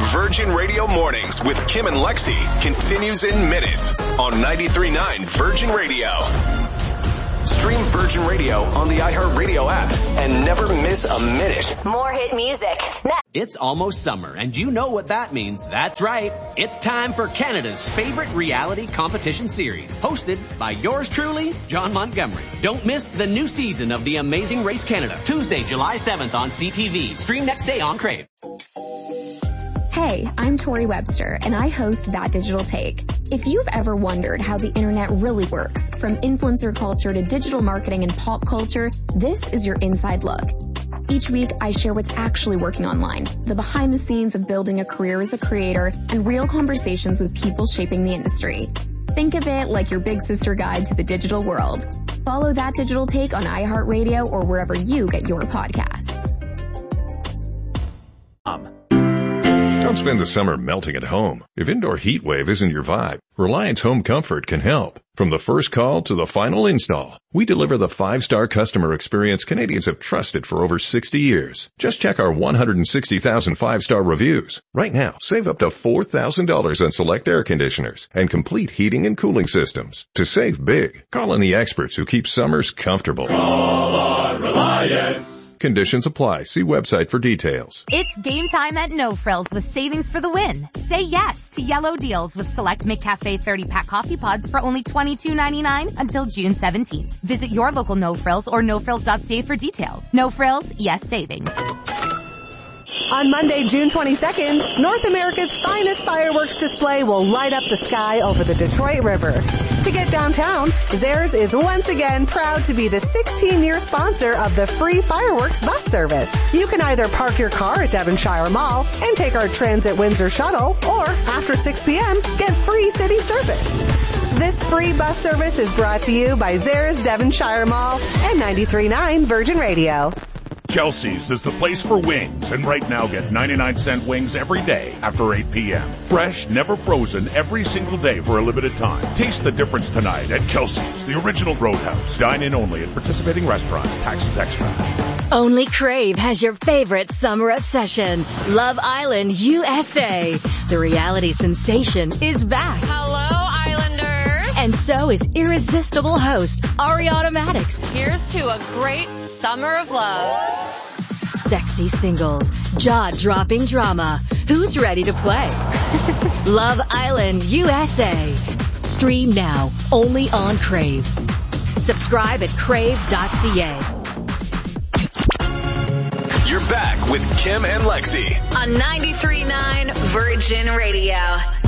Virgin Radio Mornings with Kim and Lexi continues in minutes on 93.9 Virgin Radio. Stream Virgin Radio on the iHeartRadio app and never miss a minute. More hit music. It's almost summer, and you know what that means. That's right. It's time for Canada's favorite reality competition series, hosted by yours truly, John Montgomery. Don't miss the new season of The Amazing Race Canada, Tuesday, July 7th on CTV. Stream next day on Crave. Hey, I'm Tori Webster, and I host That Digital Take. If you've ever wondered how the internet really works, from influencer culture to digital marketing and pop culture, this is your inside look. Each week, I share what's actually working online, the behind the scenes of building a career as a creator, and real conversations with people shaping the industry. Think of it like your big sister guide to the digital world. Follow That Digital Take on iHeartRadio or wherever you get your podcasts. Don't spend the summer melting at home. If indoor heat wave isn't your vibe, Reliance Home Comfort can help. From the first call to the final install, we deliver the 5-star customer experience Canadians have trusted for over 60 years. Just check our 160,000 5-star reviews. Right now, save up to $4,000 on select air conditioners and complete heating and cooling systems. To save big, call on the experts who keep summers comfortable. Call on Reliance. Conditions apply. See website for details. It's game time at No Frills with savings for the win. Say yes to yellow deals with select McCafe 30-pack coffee pods for only $22.99 until June 17th. Visit your local No Frills or nofrills.ca for details. No Frills, yes savings. On Monday, June 22nd, North America's finest fireworks display will light up the sky over the Detroit River. To get downtown, Zehrs is once again proud to be the 16-year sponsor of the free fireworks bus service. You can either park your car at Devonshire Mall and take our Transit Windsor shuttle, or after 6 p.m., get free city service. This free bus service is brought to you by Zehrs Devonshire Mall and 93.9 Virgin Radio. Kelsey's is the place for wings, and right now get 99-cent wings every day after 8 p.m. Fresh, never frozen, every single day for a limited time. Taste the difference tonight at Kelsey's, the original Roadhouse. Dine in only at participating restaurants. Taxes extra. Only Crave has your favorite summer obsession. Love Island USA. The reality sensation is back. Hello, Islanders. And so is irresistible host Ariana Maddox. Here's to a great summer of love. Sexy singles, jaw-dropping drama. Who's ready to play? Love Island USA. Stream now, only on Crave. Subscribe at crave.ca. You're back with Kim and Lexi On 93.9 Virgin Radio.